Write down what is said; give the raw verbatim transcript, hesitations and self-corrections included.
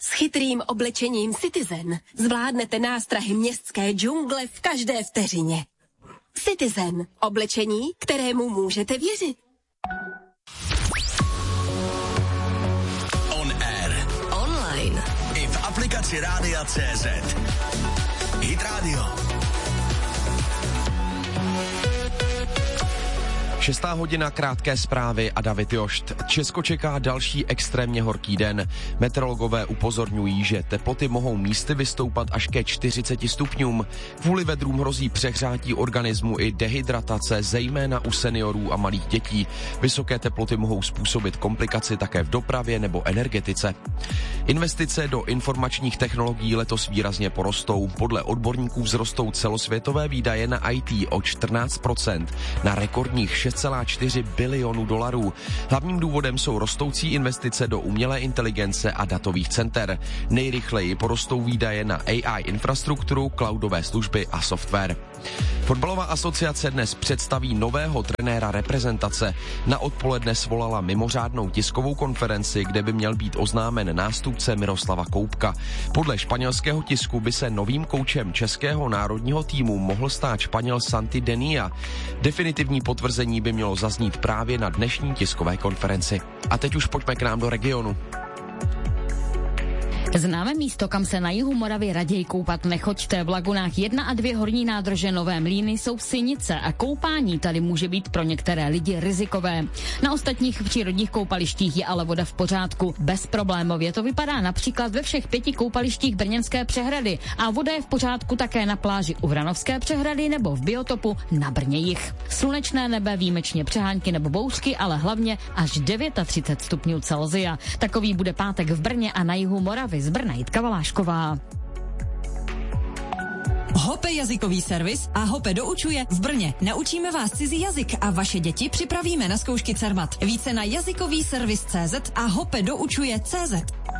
S chytrým oblečením Citizen zvládnete nástrahy městské džungle v každé vteřině. Citizen. Oblečení, kterému můžete věřit. On air. Online. I v aplikaci Rádia C Z. Hit Radio. Šestá hodina, krátké zprávy a David Jošt. Česko čeká další extrémně horký den. Meteorologové upozorňují, že teploty mohou místy vystoupat až ke čtyřiceti stupňům. Kvůli vedrům hrozí přehřátí organismu i dehydratace, zejména u seniorů a malých dětí. Vysoké teploty mohou způsobit komplikaci také v dopravě nebo energetice. Investice do informačních technologií letos výrazně porostou. Podle odborníků vzrostou celosvětové výdaje na í té o čtrnáct procent na rekordních šest celá čtyři bilionu dolarů. Hlavním důvodem jsou rostoucí investice do umělé inteligence a datových center. Nejrychleji porostou výdaje na á í infrastrukturu, cloudové služby a software. Fotbalová asociace dnes představí nového trenéra reprezentace. Na odpoledne svolala mimořádnou tiskovou konferenci, kde by měl být oznámen nástupce Miroslava Koupka. Podle španělského tisku by se novým koučem českého národního týmu mohl stát Španěl Santi Denia. Definitivní potvrzení by mělo zaznít právě na dnešní tiskové konferenci. A teď už pojďme k nám do regionu. Známe místo, kam se na jihu Moravy raději koupat nechoďte. V lagunách jedna a dvě horní nádrže Nové Mlýny jsou Synice a koupání tady může být pro některé lidi rizikové. Na ostatních přírodních koupalištích je ale voda v pořádku. Bezproblémově to vypadá například ve všech pěti koupalištích Brněnské přehrady a voda je v pořádku také na pláži u Vranovské přehrady nebo v biotopu na Brně jih. Slunečné nebe, výjimečně přehánky nebo bouřky, ale hlavně až třicet devět stupňů Celsia. Takový bude pátek v Brně a na jihu Moravy. Z Brna Jitka Valášková. Hope jazykový servis a Hope doučuje v Brně. Naučíme vás cizí jazyk a vaše děti připravíme na zkoušky Cermat. Více na jazykový servis tečka cé zet a hope doučuje tečka cé zet.